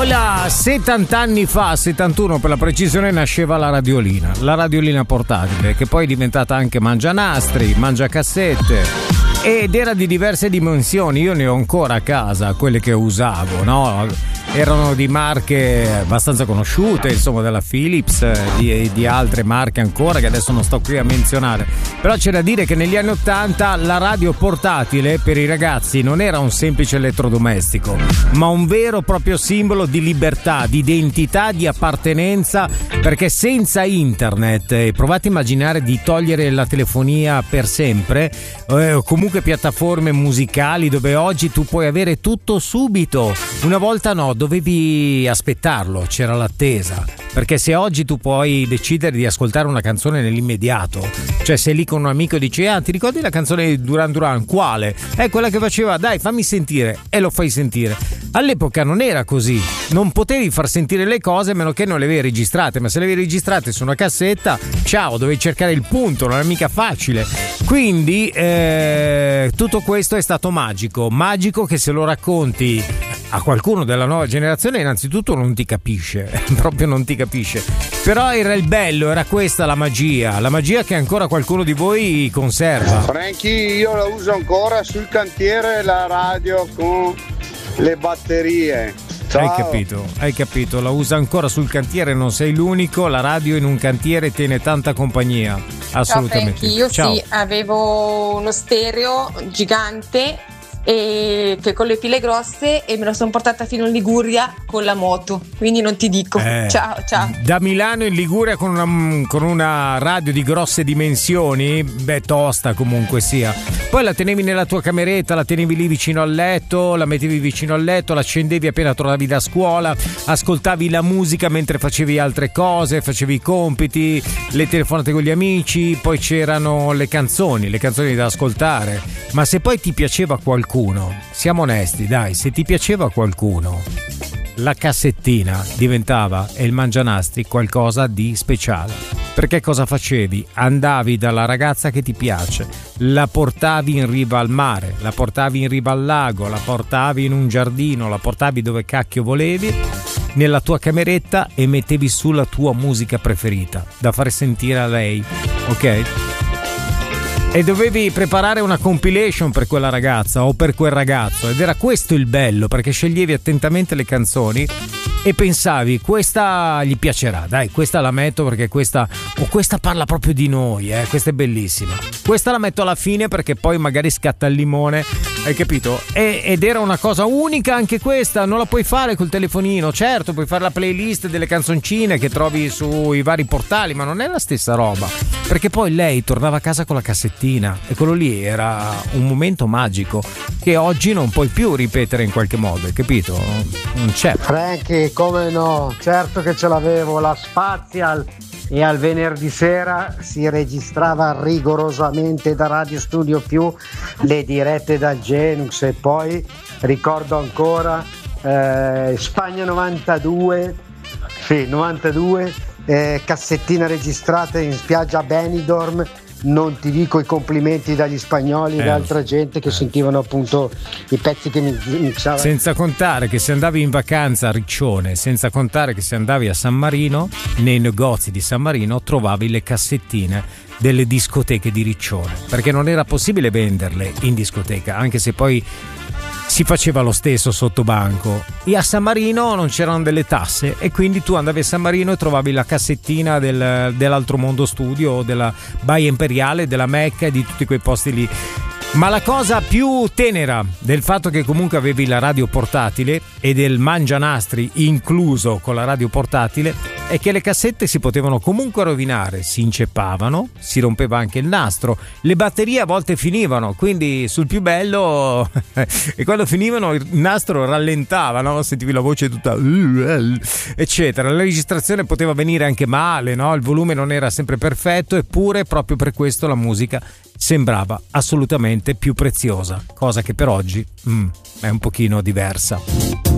Poi là, 70 anni fa, 71 per la precisione, nasceva la radiolina portatile, che poi è diventata anche mangianastri, mangiacassette, ed era di diverse dimensioni. Io ne ho ancora a casa, quelle che usavo, no? Erano di marche abbastanza conosciute, insomma, della Philips, di altre marche ancora che adesso non sto qui a menzionare. Però c'è da dire che negli anni 80 la radio portatile per i ragazzi non era un semplice elettrodomestico, ma un vero e proprio simbolo di libertà, di identità, di appartenenza, perché senza internet, provate a immaginare di togliere la telefonia per sempre, o comunque piattaforme musicali dove oggi tu puoi avere tutto subito. Una volta no, dovevi aspettarlo, c'era l'attesa, perché se oggi tu puoi decidere di ascoltare una canzone nell'immediato, cioè sei lì con un amico e dici ti ricordi la canzone di Duran Duran? Quale? È quella che faceva dai fammi sentire, e lo fai sentire. All'epoca non era così, non potevi far sentire le cose a meno che non le avevi registrate, ma se le avevi registrate su una cassetta, ciao, dovevi cercare il punto, non era mica facile. Quindi tutto questo è stato magico che se lo racconti a qualcuno della nuova generazione innanzitutto non ti capisce, proprio non ti capisce. Però era il bello, era questa la magia che ancora qualcuno di voi conserva. Frankie, io la uso ancora sul cantiere, la radio con le batterie. Ciao. Hai capito, la usa ancora sul cantiere, non sei l'unico, la radio in un cantiere tiene tanta compagnia, assolutamente. Ciao Frankie, io Ciao. sì, avevo uno stereo gigante e che con le pile grosse e me lo sono portata fino in Liguria con la moto, quindi non ti dico. Ciao. Da Milano in Liguria con una radio di grosse dimensioni, tosta comunque sia. Poi la tenevi nella tua cameretta, la tenevi lì vicino al letto, la mettevi vicino al letto, la accendevi appena tornavi da scuola, ascoltavi la musica mentre facevi altre cose, facevi i compiti, le telefonate con gli amici, poi c'erano le canzoni da ascoltare. Ma se poi ti piaceva qualcuno, siamo onesti, dai, se ti piaceva qualcuno, la cassettina diventava, e il mangianastri, qualcosa di speciale. Perché cosa facevi? Andavi dalla ragazza che ti piace, la portavi in riva al mare, la portavi in riva al lago, la portavi in un giardino, la portavi dove cacchio volevi, nella tua cameretta, e mettevi su la tua musica preferita da fare sentire a lei, ok? E dovevi preparare una compilation per quella ragazza o per quel ragazzo, ed era questo il bello, perché sceglievi attentamente le canzoni e pensavi questa gli piacerà, dai, questa la metto perché questa parla proprio di noi, questa è bellissima, questa la metto alla fine perché poi magari scatta il limone, hai capito? Ed era una cosa unica anche questa, non la puoi fare col telefonino. Certo, puoi fare la playlist delle canzoncine che trovi sui vari portali, ma non è la stessa roba, perché poi lei tornava a casa con la cassettina e quello lì era un momento magico che oggi non puoi più ripetere in qualche modo, hai capito? Non c'è. Frankie, come no, certo che ce l'avevo, la Spazial, e al venerdì sera si registrava rigorosamente da Radio Studio Più le dirette dal Genux, e poi ricordo ancora Spagna 92, cassettina registrata in spiaggia a Benidorm. Non ti dico i complimenti dagli spagnoli e da altra gente che sentivano appunto i pezzi che mi mixavano. Senza contare che se andavi in vacanza a Riccione, senza contare che se andavi a San Marino, nei negozi di San Marino trovavi le cassettine delle discoteche di Riccione, perché non era possibile venderle in discoteca, anche se poi si faceva lo stesso sotto banco. E a San Marino non c'erano delle tasse e quindi tu andavi a San Marino e trovavi la cassettina dell'Altro Mondo Studio, della Baia Imperiale, della Mecca e di tutti quei posti lì. Ma la cosa più tenera del fatto che comunque avevi la radio portatile e del mangianastri incluso con la radio portatile è che le cassette si potevano comunque rovinare, si inceppavano, si rompeva anche il nastro, le batterie a volte finivano, quindi sul più bello e quando finivano il nastro rallentava, no? Sentivi la voce tutta eccetera, la registrazione poteva venire anche male, no? Il volume non era sempre perfetto, eppure proprio per questo la musica sembrava assolutamente più preziosa, cosa che per oggi è un pochino diversa.